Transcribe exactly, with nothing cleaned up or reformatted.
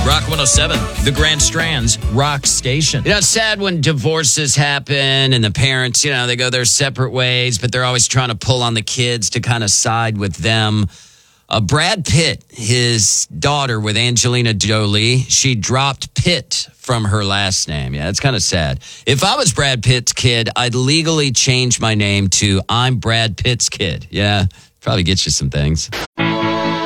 Rock one oh seven, the Grand Strand's Rock Station. You know, it's sad when divorces happen and the parents, you know, they go their separate ways, but they're always trying to pull on the kids to kind of side with them. Uh, Brad Pitt, his daughter with Angelina Jolie, she dropped Pitt from her last name. Yeah, it's kind of sad. If I was Brad Pitt's kid, I'd legally change my name to I'm Brad Pitt's kid. Yeah, probably get you some things.